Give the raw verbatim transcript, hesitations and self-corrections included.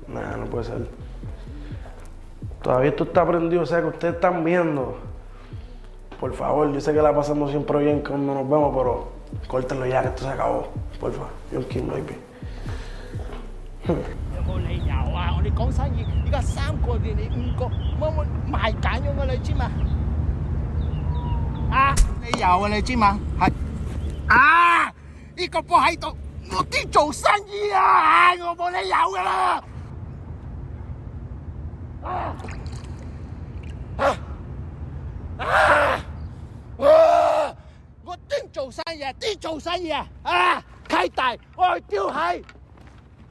Nah, no puede ser. Todavía esto está prendido, o sea que ustedes están viendo. Por favor, yo sé que la pasamos siempre bien cuando nos vemos, pero córtenlo ya, que esto se acabó. Por favor, John King baby。 有冇理由啊？我哋講生意，依家三個店你五個，乜乜賣緊咗嘅你知嘛？啊，理由啊你知嘛？係啊，呢個波喺度，我啲做生意啊，我冇理由噶啦。啊啊啊！啊！我啲做生意啊，啲做生意啊，啊！契弟，我去丟閪。